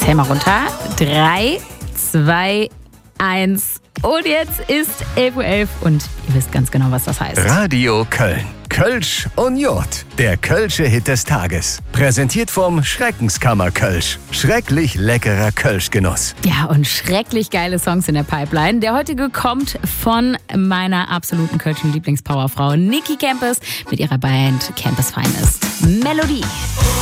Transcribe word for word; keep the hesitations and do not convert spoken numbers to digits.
zähl mal runter. Drei, zwei, eins. Und jetzt ist elf Uhr elf und ihr wisst ganz genau, was das heißt. Radio Köln. Kölsch und Jod. Der Kölsche Hit des Tages. Präsentiert vom Schreckenskammer Kölsch. Schrecklich leckerer Kölschgenuss. Ja, und schrecklich geile Songs in der Pipeline. Der heutige kommt von meiner absoluten Kölschen Lieblingspowerfrau Niki Campus mit ihrer Band Campus Finest. Melodie.